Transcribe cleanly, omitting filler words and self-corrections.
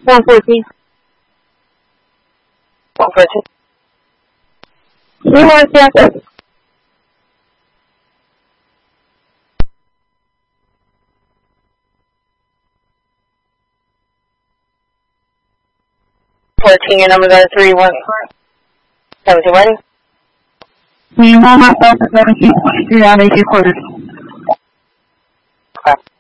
114. 114. 3177. 14, your numbers are 314. 17 ready? We will not start at 1723 on 8 quarters. Okay.